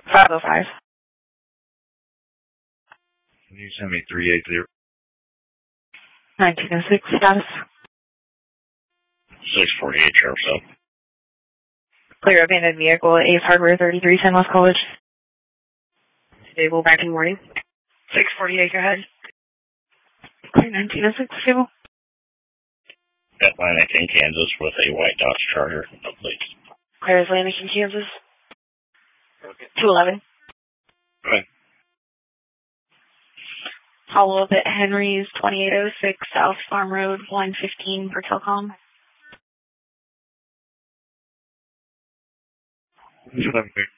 505. Can you send me 380? 1906 status. 648, Sheriff's up. Clear abandoned vehicle at Ace Hardware 3310 West College. Stable back in morning. 648, go ahead. Clear 1906, stable. Atlantic in Kansas with a white Dodge Charger. No plates. Clear Atlantic in Kansas. 211. Okay. Follow up at Henry's 2806 South Farm Road 115 for Telcom. 11.